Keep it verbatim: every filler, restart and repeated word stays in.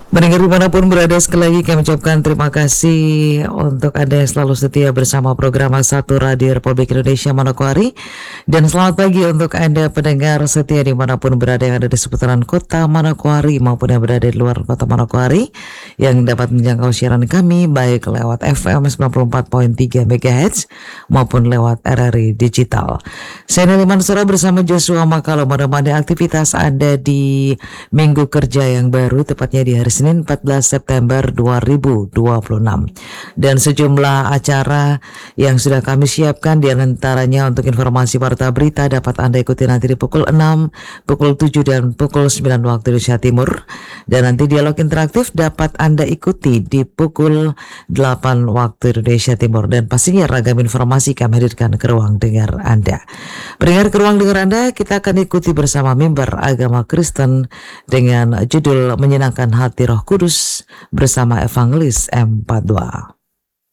Mendengar dimanapun berada, sekali lagi kami ucapkan terima kasih untuk Anda yang selalu setia bersama program satu Radio Republik Indonesia Manokwari. Dan selamat pagi untuk Anda pendengar setia dimanapun berada yang ada di seputaran kota Manokwari maupun yang berada di luar kota Manokwari, yang dapat menjangkau siaran kami baik lewat F M sembilan puluh empat koma tiga MHz maupun lewat R R I Digital. Saya Nelly Mansura bersama Joshua Makalo menemani aktivitas Anda di minggu kerja yang baru, tepatnya di hari Senin empat belas September dua ribu dua puluh enam. Dan sejumlah acara yang sudah kami siapkan, di antaranya untuk informasi warta berita dapat Anda ikuti nanti di pukul enam, pukul tujuh dan pukul sembilan waktu Indonesia Timur. Dan nanti dialog interaktif dapat Anda ikuti di pukul delapan waktu Indonesia Timur. Dan pastinya ragam informasi kami hadirkan ke ruang dengar Anda. Pendengar, ke ruang dengar Anda kita akan ikuti bersama mimbar agama Kristen dengan judul Menyenangkan Hati Roh Kudus bersama Evangelis M. Padua.